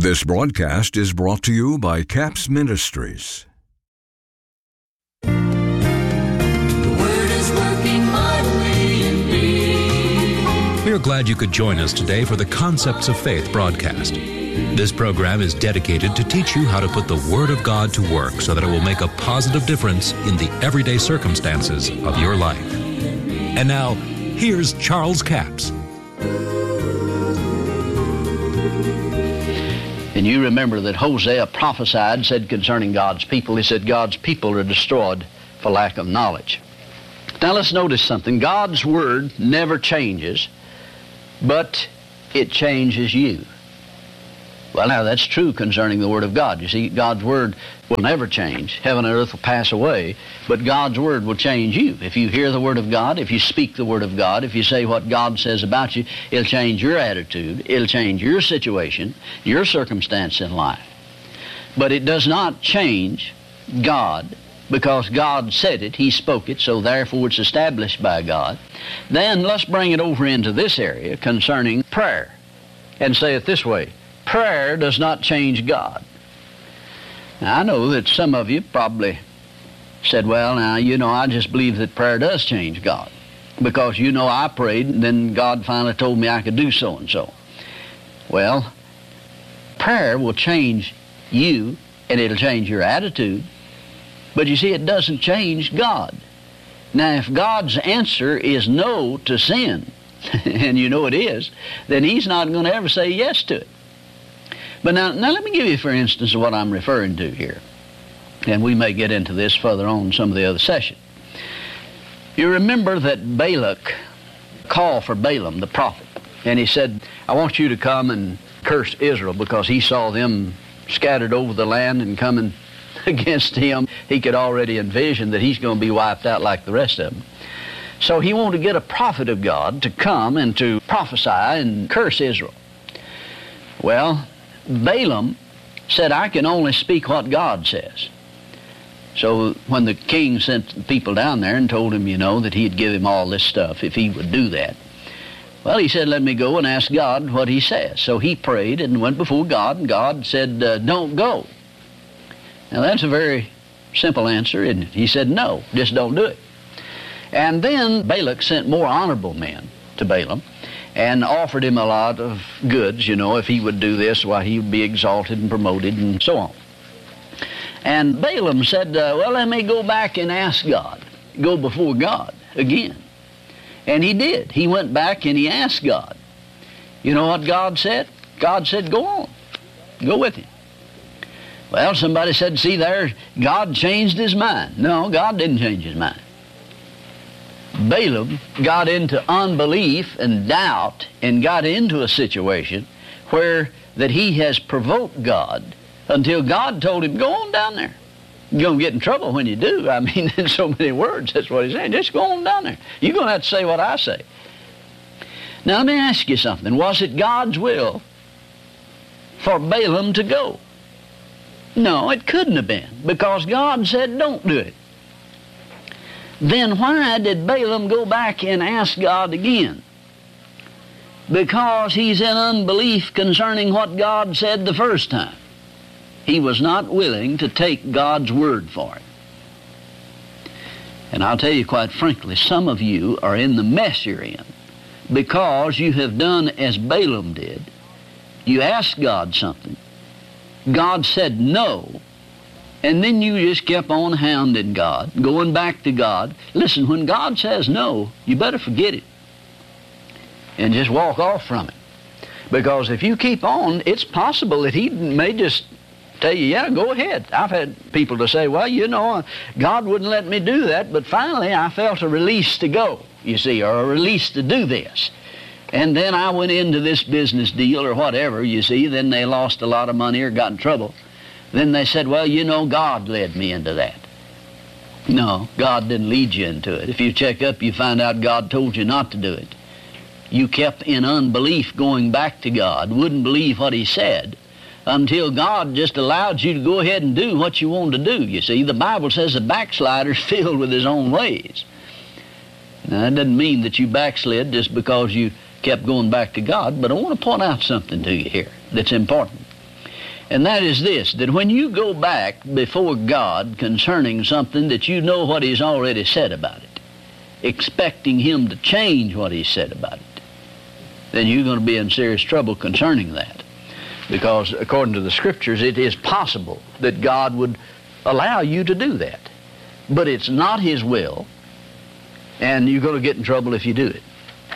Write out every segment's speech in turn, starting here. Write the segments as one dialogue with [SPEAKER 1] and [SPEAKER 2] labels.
[SPEAKER 1] This broadcast is brought to you by Capps Ministries.
[SPEAKER 2] The Word is working mightily in me.
[SPEAKER 3] We are glad you could join us today for the Concepts of Faith broadcast. This program is dedicated to teach you how to put the Word of God to work so that it will make a positive difference in the everyday circumstances of your life. And now, here's Charles Capps.
[SPEAKER 4] And you remember that Hosea prophesied, said concerning God's people, he said, God's people are destroyed for lack of knowledge. Now let's notice something. God's Word never changes, but it changes you. Well, now that's true concerning the Word of God. You see, God's Word will never change. Heaven and earth will pass away, but God's Word will change you. If you hear the Word of God, if you speak the Word of God, if you say what God says about you, it'll change your attitude, it'll change your situation, your circumstance in life. But it does not change God, because God said it, He spoke it, so therefore it's established by God. Then let's bring it over into this area concerning prayer, and say it this way. Prayer does not change God. Now, I know that some of you probably said, well, now, I just believe that prayer does change God. Because, I prayed, and then God finally told me I could do so and so. Well, prayer will change you, and it'll change your attitude. But you see, it doesn't change God. Now, if God's answer is no to sin, and it is, then He's not going to ever say yes to it. But now let me give you, for instance, what I'm referring to here. And we may get into this further on in some of the other session. You remember that Balak called for Balaam, the prophet, and he said, I want you to come and curse Israel, because he saw them scattered over the land and coming against him. He could already envision that he's going to be wiped out like the rest of them. So he wanted to get a prophet of God to come and to prophesy and curse Israel. Well, Balaam said, I can only speak what God says. So when the king sent the people down there and told him, that he'd give him all this stuff if he would do that, well, he said, let me go and ask God what He says. So he prayed and went before God, and God said, don't go. Now that's a very simple answer, isn't it? He said, no, just don't do it. And then Balak sent more honorable men to Balaam and offered him a lot of goods, if he would do this, why he would be exalted and promoted and so on. And Balaam said, well, let me go back and ask God, go before God again. And he did. He went back and he asked God. You know what God said? God said, go on, go with him. Well, somebody said, see there, God changed his mind. No, God didn't change his mind. Balaam got into unbelief and doubt and got into a situation where that he has provoked God until God told him, go on down there. You're going to get in trouble when you do. I mean, in so many words, that's what he's saying. Just go on down there. You're going to have to say what I say. Now, let me ask you something. Was it God's will for Balaam to go? No, it couldn't have been, because God said, don't do it. Then why did Balaam go back and ask God again? Because he's in unbelief concerning what God said the first time. He was not willing to take God's word for it. And I'll tell you quite frankly, some of you are in the mess you're in because you have done as Balaam did. You asked God something. God said no. And then you just kept on hounding God, going back to God. Listen, when God says no, you better forget it and just walk off from it. Because if you keep on, it's possible that He may just tell you, yeah, go ahead. I've had people to say, well, God wouldn't let me do that, but finally I felt a release to go, you see, or a release to do this. And then I went into this business deal or whatever, you see, then they lost a lot of money or got in trouble. Then they said, well, God led me into that. No, God didn't lead you into it. If you check up, you find out God told you not to do it. You kept in unbelief going back to God, wouldn't believe what He said, until God just allowed you to go ahead and do what you wanted to do. You see, the Bible says the backslider's filled with his own ways. Now, that doesn't mean that you backslid just because you kept going back to God, but I want to point out something to you here that's important. And that is this, that when you go back before God concerning something that you know what He's already said about it, expecting Him to change what He said about it, then you're going to be in serious trouble concerning that. Because according to the Scriptures, it is possible that God would allow you to do that. But it's not His will, and you're going to get in trouble if you do it.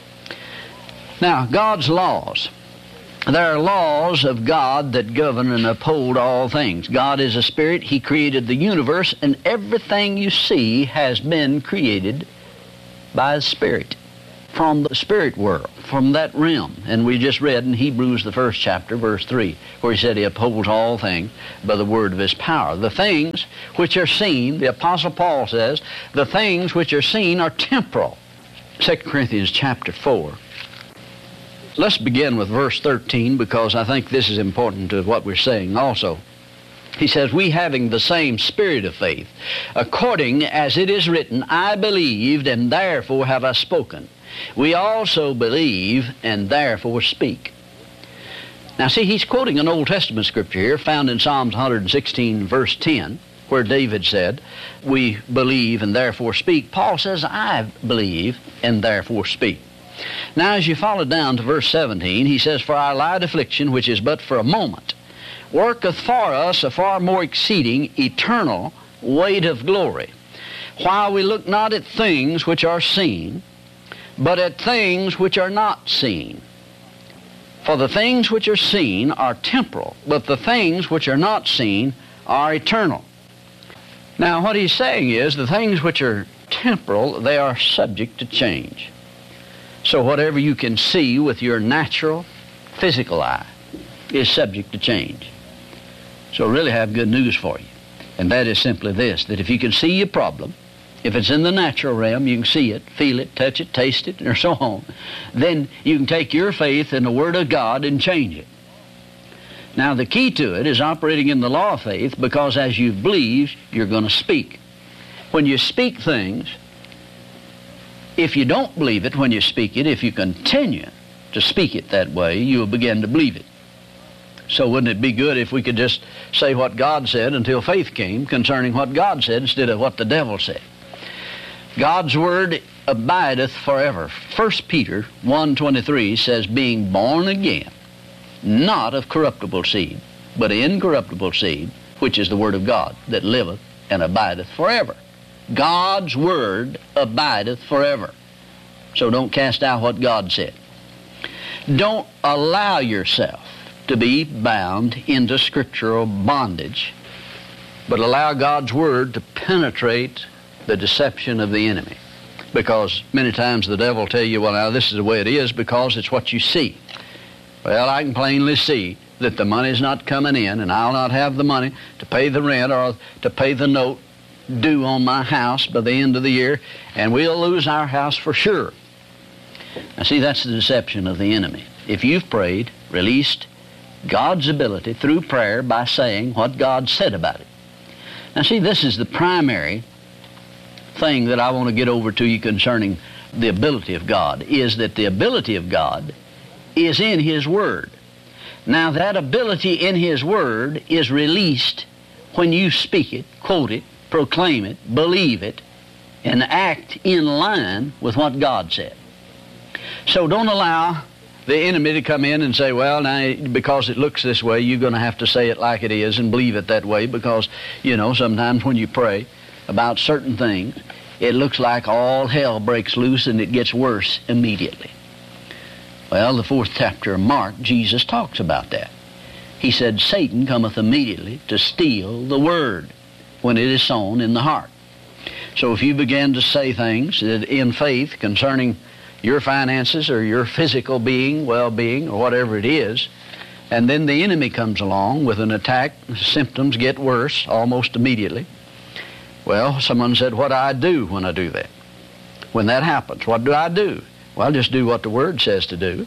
[SPEAKER 4] Now, God's laws. There are laws of God that govern and uphold all things. God is a spirit. He created the universe, and everything you see has been created by the Spirit, from the spirit world, from that realm. And we just read in Hebrews, the 1st chapter, verse 3, where he said he upholds all things by the word of his power. The things which are seen, the Apostle Paul says, the things which are seen are temporal. 2 Corinthians chapter 4. Let's begin with verse 13, because I think this is important to what we're saying also. He says, we having the same spirit of faith, according as it is written, I believed, and therefore have I spoken. We also believe, and therefore speak. Now see, he's quoting an Old Testament scripture here, found in Psalms 116, verse 10, where David said, we believe, and therefore speak. Paul says, I believe, and therefore speak. Now, as you follow down to verse 17, he says, for our light affliction, which is but for a moment, worketh for us a far more exceeding eternal weight of glory, while we look not at things which are seen, but at things which are not seen. For the things which are seen are temporal, but the things which are not seen are eternal. Now, what he's saying is, the things which are temporal, they are subject to change. So whatever you can see with your natural, physical eye is subject to change. So I really have good news for you. And that is simply this, that if you can see your problem, if it's in the natural realm, you can see it, feel it, touch it, taste it, or so on, then you can take your faith in the Word of God and change it. Now the key to it is operating in the law of faith, because as you believe, you're going to speak. When you speak things, if you don't believe it when you speak it, if you continue to speak it that way, you will begin to believe it. So wouldn't it be good if we could just say what God said until faith came concerning what God said instead of what the devil said? God's word abideth forever. 1 Peter 1:23 says, being born again, not of corruptible seed, but incorruptible seed, which is the word of God, that liveth and abideth forever. God's word abideth forever. So don't cast out what God said. Don't allow yourself to be bound into scriptural bondage, but allow God's word to penetrate the deception of the enemy. Because many times the devil will tell you, well, now this is the way it is because it's what you see. Well, I can plainly see that the money's not coming in, and I'll not have the money to pay the rent or to pay the note due on my house by the end of the year, and we'll lose our house for sure. Now see, that's the deception of the enemy. If you've prayed, released God's ability through prayer by saying what God said about it. Now see, this is the primary thing that I want to get over to you concerning the ability of God, is that the ability of God is in His Word. Now that ability in His Word is released when you speak it, quote it, proclaim it, believe it, and act in line with what God said. So don't allow the enemy to come in and say, well, now, because it looks this way, you're going to have to say it like it is and believe it that way, because, you know, sometimes when you pray about certain things, it looks like all hell breaks loose and it gets worse immediately. Well, the 4th chapter of Mark, Jesus talks about that. He said, Satan cometh immediately to steal the word when it is sown in the heart. So if you begin to say things that in faith concerning your finances or your physical being, well-being, or whatever it is, and then the enemy comes along with an attack, symptoms get worse almost immediately. Well, someone said, what do I do when I do that? When that happens, what do I do? Well, just do what the Word says to do.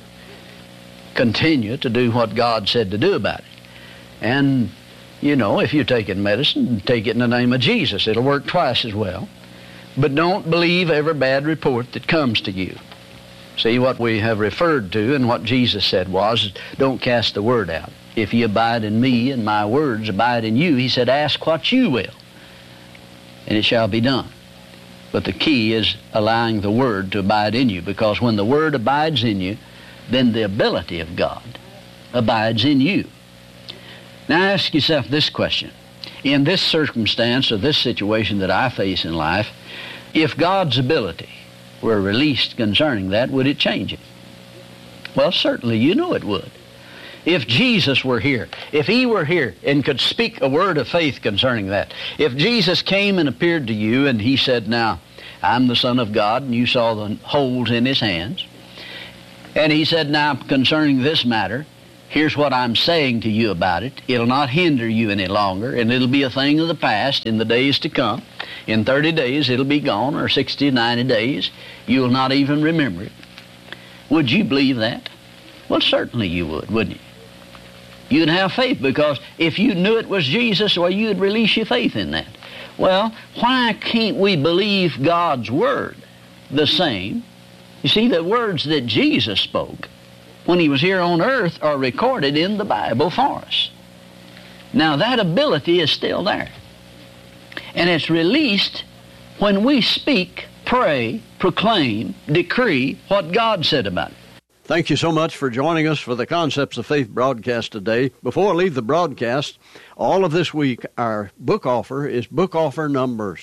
[SPEAKER 4] Continue to do what God said to do about it. And, you know, if you're taking medicine, take it in the name of Jesus. It'll work twice as well. But don't believe every bad report that comes to you. See, what we have referred to and what Jesus said was, don't cast the word out. If you abide in me and my words abide in you, he said, ask what you will, and it shall be done. But the key is allowing the Word to abide in you, because when the Word abides in you, then the ability of God abides in you. Now ask yourself this question. In this circumstance or this situation that I face in life, if God's ability were released concerning that, would it change it? Well, certainly you know it would. If Jesus were here, if he were here and could speak a word of faith concerning that, if Jesus came and appeared to you and he said, now, I'm the Son of God, and you saw the holes in his hands, and he said, now, concerning this matter, here's what I'm saying to you about it. It'll not hinder you any longer, and it'll be a thing of the past in the days to come. In 30 days, it'll be gone, or 60, 90 days. You'll not even remember it. Would you believe that? Well, certainly you would, wouldn't you? You'd have faith, because if you knew it was Jesus, well, you'd release your faith in that. Well, why can't we believe God's Word the same? You see, the words that Jesus spoke when he was here on earth are recorded in the Bible for us. Now, that ability is still there. And it's released when we speak, pray, proclaim, decree what God said about it.
[SPEAKER 5] Thank you so much for joining us for the Concepts of Faith broadcast today. Before I leave the broadcast, all of this week, our book offer is book offer number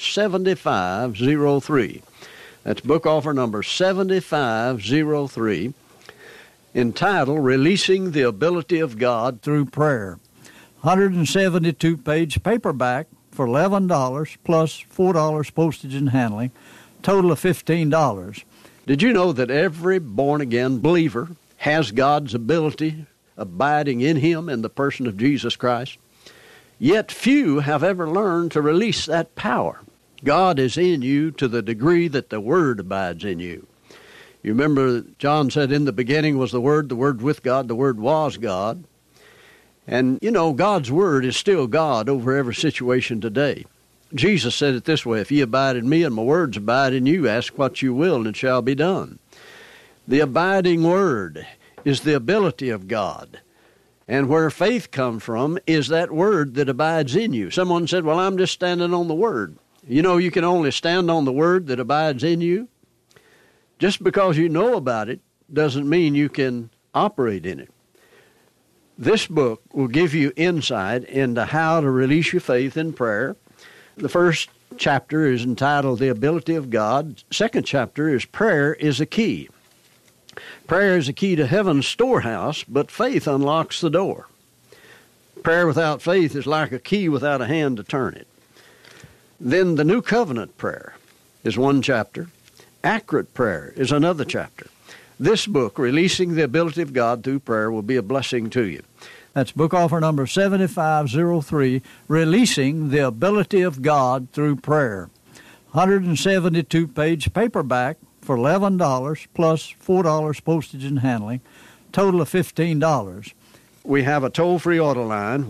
[SPEAKER 5] 7503. That's book offer number 7503, entitled Releasing the Ability of God Through Prayer. 172-page paperback for $11 plus $4 postage and handling, total of $15. Did you know that every born-again believer has God's ability abiding in him in the person of Jesus Christ? Yet few have ever learned to release that power. God is in you to the degree that the Word abides in you. You remember John said, in the beginning was the Word with God, the Word was God. And, you know, God's Word is still God over every situation today. Jesus said it this way, if ye abide in me and my words abide in you, ask what you will and it shall be done. The abiding Word is the ability of God. And where faith comes from is that Word that abides in you. Someone said, well, I'm just standing on the Word. You know, you can only stand on the Word that abides in you. Just because you know about it doesn't mean you can operate in it. This book will give you insight into how to release your faith in prayer. The first chapter is entitled The Ability of God. Second chapter is Prayer is a Key. Prayer is a key to heaven's storehouse, but faith unlocks the door. Prayer without faith is like a key without a hand to turn it. Then the New Covenant prayer is one chapter. Accurate prayer is another chapter. This book, Releasing the Ability of God Through Prayer, will be a blessing to you. That's book offer number 7503, Releasing the Ability of God Through Prayer. 172-page paperback for $11 plus $4 postage and handling, total of $15. We have a toll-free order line,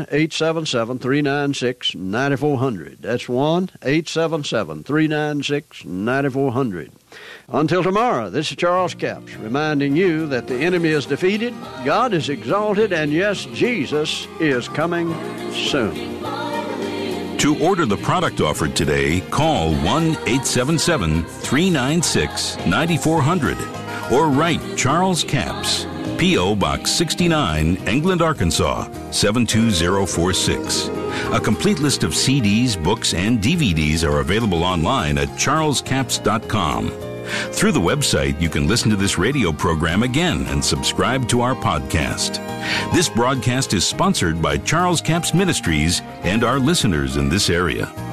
[SPEAKER 5] 1-877-396-9400. That's 1-877-396-9400. Until tomorrow, this is Charles Capps reminding you that the enemy is defeated, God is exalted, and yes, Jesus is coming soon.
[SPEAKER 6] To order the product offered today, call 1-877-396-9400 or write Charles Capps, P.O. Box 69, England, Arkansas, 72046. A complete list of CDs, books, and DVDs are available online at charlescapps.com. Through the website, you can listen to this radio program again and subscribe to our podcast. This broadcast is sponsored by Charles Capps Ministries and our listeners in this area.